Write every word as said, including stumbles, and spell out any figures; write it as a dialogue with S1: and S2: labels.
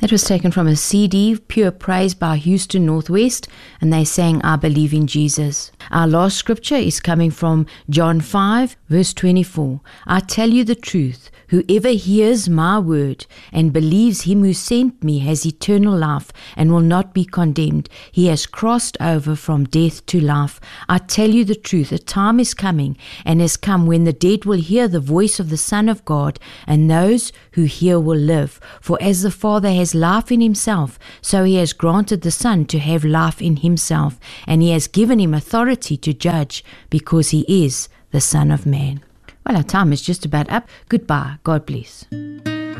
S1: That was taken from a C D, Pure Praise by Houston Northwest, and they sang I Believe in Jesus. Our last scripture is coming from John five, verse twenty-four. I tell you the truth, whoever hears my word and believes him who sent me has eternal life and will not be condemned. He has crossed over from death to life. I tell you the truth, a time is coming and has come when the dead will hear the voice of the Son of God, and those who hear will live. For as the Father has life in himself, so he has granted the Son to have life in himself, and he has given him authority to judge, because he is the Son of Man. Well, our time is just about up. Goodbye. God bless.